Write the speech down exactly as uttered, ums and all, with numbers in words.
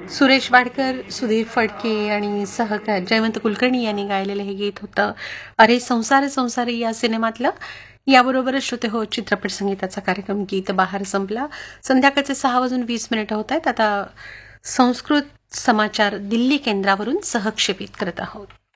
सुरेश वाडकर, सुधीर फडके आणि सहकार जयवंत कुलकर्णी यांनी गायलेलं हे गीत होतं अरे संसार संसारी या सिनेमातलं. याबरोबरच श्रोते हो, चित्रपट संगीताचा कार्यक्रम गीत बहार संपला. संध्याकाळचे सहा वाजून वीस मिनिटं होत आहेत. आता संस्कृत समाचार दिल्ली केंद्रावरून सहक्षेपित करत आहोत.